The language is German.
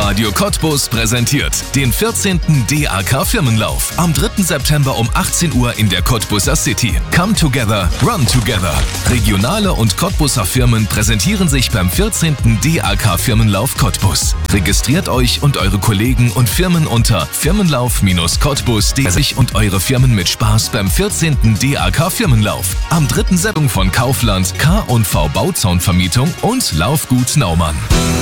Radio Cottbus präsentiert den 14. DAK Firmenlauf am 3. September um 18 Uhr in der Cottbuser City. Come together, run together. Regionale und Cottbuser Firmen präsentieren sich beim 14. DAK Firmenlauf Cottbus. Registriert euch und eure Kollegen und Firmen unter firmenlauf-cottbus.de sich und eure Firmen mit Spaß beim 14. DAK Firmenlauf. Am 3. September von Kaufland, K&V Bauzaunvermietung und Laufgut Naumann.